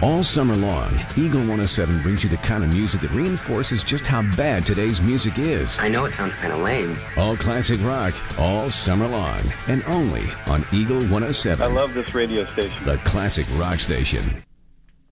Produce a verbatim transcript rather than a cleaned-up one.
All summer long, Eagle one oh seven brings you the kind of music that reinforces just how bad today's music is. I know it sounds kind of lame. All classic rock, all summer long, and only on Eagle one oh seven. I love this radio station. The classic rock station.